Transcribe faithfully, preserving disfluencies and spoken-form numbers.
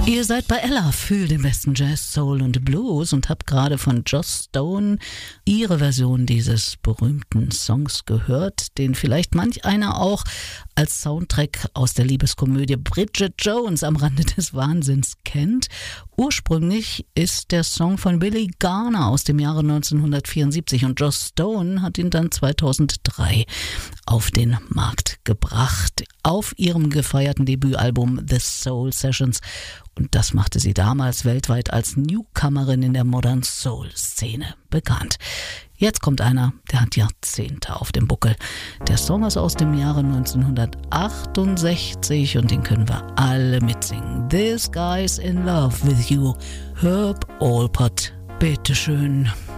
Ihr seid bei Ella, fühlt den besten Jazz, Soul und Blues und habt gerade von Joss Stone ihre Version dieses berühmten Songs gehört, den vielleicht manch einer auch als Soundtrack aus der Liebeskomödie Bridget Jones am Rande des Wahnsinns kennt. Ursprünglich ist der Song von Billy Garner aus dem Jahre neunzehnhundertvierundsiebzig und Joss Stone hat ihn dann zweitausenddrei auf den Markt gebracht, auf ihrem gefeierten Debütalbum The Soul Sessions. Und das machte sie damals weltweit als Newcomerin in der Modern Soul-Szene bekannt. Jetzt kommt einer, der hat Jahrzehnte auf dem Buckel. Der Song ist aus dem Jahre neunzehnhundertachtundsechzig und den können wir alle mitsingen. This Guy's in Love with You, Herb Alpert. Bitteschön.